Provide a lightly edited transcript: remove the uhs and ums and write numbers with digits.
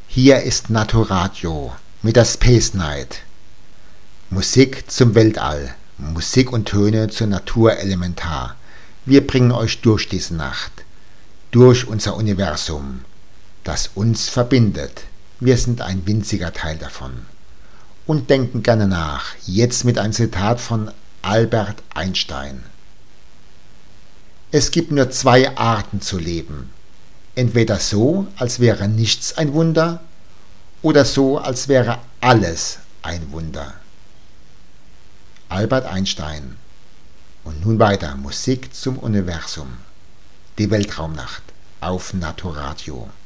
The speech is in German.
Hier ist Naturadio mit der Space Night. Musik zum Weltall, Musik und Töne zur Natur elementar. Wir bringen euch durch diese Nacht, durch unser Universum, das uns verbindet. Wir sind ein winziger Teil davon. Und denken gerne nach, jetzt mit einem Zitat von Albert Einstein. Es gibt nur zwei Arten zu leben. Entweder so, als wäre nichts ein Wunder, oder so, als wäre alles ein Wunder. Albert Einstein. Und nun weiter, Musik zum Universum. Die Weltraumnacht auf Naturadio.